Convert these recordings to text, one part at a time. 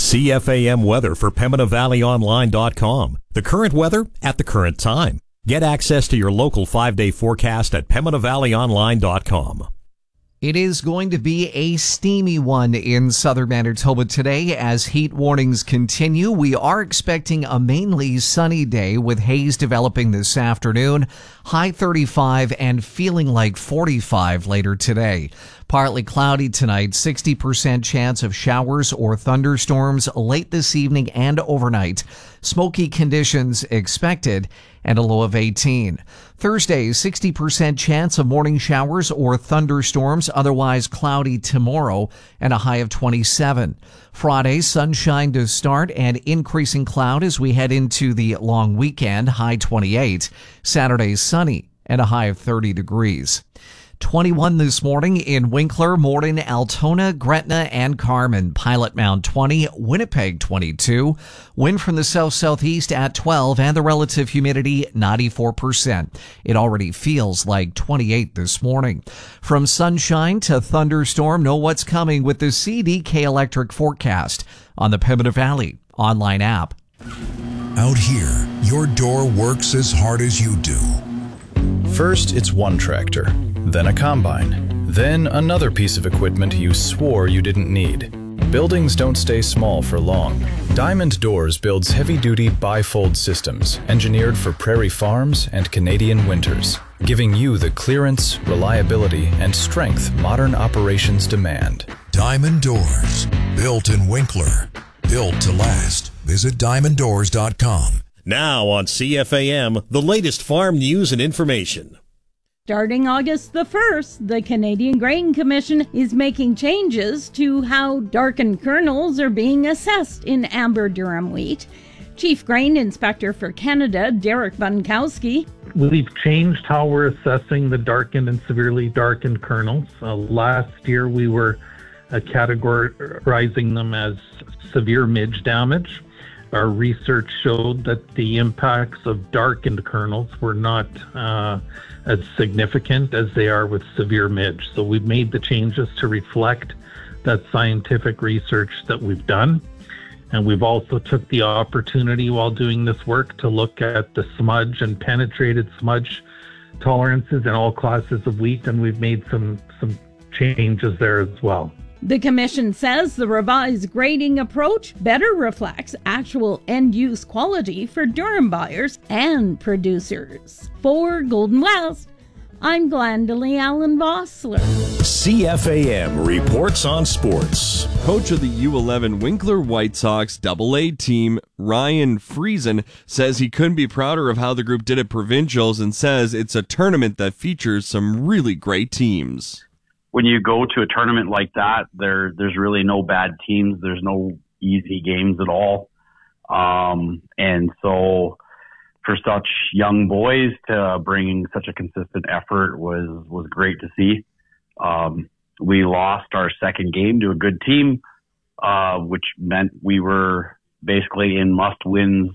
CFAM weather for PembinaValleyOnline.com. The current weather at the current time. Get access to your local 5-day forecast at PembinaValleyOnline.com. It is going to be a steamy one in southern Manitoba today as heat warnings continue. We are expecting a mainly sunny day with haze developing this afternoon. High 35 and feeling like 45 later today. Partly cloudy tonight, 60% chance of showers or thunderstorms late this evening and overnight. Smoky conditions expected and a low of 18. Thursday, 60% chance of morning showers or thunderstorms, otherwise cloudy tomorrow and a high of 27. Friday, sunshine to start and increasing cloud as we head into the long weekend, high 28. Saturday, sunny and a high of 30 degrees. 21 this morning in Winkler, Morden, Altona, Gretna, and Carman. Pilot Mound 20, Winnipeg 22. Wind from the south-southeast at 12 and the relative humidity 94%. It already feels like 28 this morning. From sunshine to thunderstorm, know what's coming with the CDK Electric forecast on the Pembina Valley online app. Out here, your door works as hard as you do. First, it's one tractor, then a combine, then another piece of equipment you swore you didn't need. Buildings don't stay small for long. Diamond Doors builds heavy-duty bifold systems engineered for prairie farms and Canadian winters, giving you the clearance, reliability, and strength modern operations demand. Diamond Doors, built in Winkler, built to last. Visit diamonddoors.com. Now on CFAM, the latest farm news and information. Starting August the 1st, the Canadian Grain Commission is making changes to how darkened kernels are being assessed in amber durum wheat. Chief Grain Inspector for Canada, Derek Bunkowski. We've changed how we're assessing the darkened and severely darkened kernels. Last year we were categorizing them as severe midge damage. Our research showed that the impacts of darkened kernels were not as significant as they are with severe midge. So we've made the changes to reflect that scientific research that we've done. And we've also took the opportunity while doing this work to look at the smudge and penetrated smudge tolerances in all classes of wheat, and we've made some changes there as well. The Commission says the revised grading approach better reflects actual end-use quality for durum buyers and producers. For Golden West, I'm Glendalee Allen Vossler. CFAM reports on sports. Coach of the U11 Winkler White Sox AA team, Ryan Friesen, says he couldn't be prouder of how the group did at provincials and says it's a tournament that features some really great teams. When you go to a tournament like that, there's really no bad teams. There's no easy games at all. And so for such young boys to bring such a consistent effort was great to see. We lost our second game to a good team, which meant we were basically in must-wins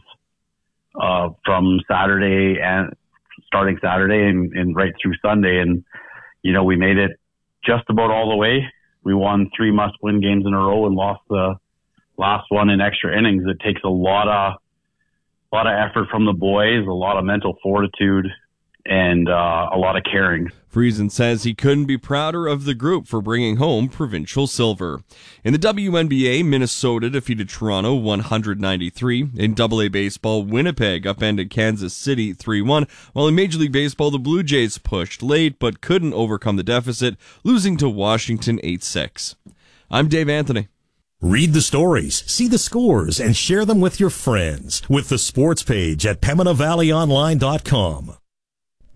from Saturday and starting Saturday and right through Sunday. And, you know, we made it just about all the way. We won 3 must-win games in a row and lost the last one in extra innings. It takes a lot of effort from the boys, a lot of mental fortitude, and a lot of caring. Friesen says he couldn't be prouder of the group for bringing home provincial silver. In the WNBA, Minnesota defeated Toronto 193. In AA baseball, Winnipeg upended Kansas City 3-1, while in Major League Baseball, the Blue Jays pushed late but couldn't overcome the deficit, losing to Washington 8-6. I'm Dave Anthony. Read the stories, see the scores, and share them with your friends with the sports page at PembinaValleyOnline.com.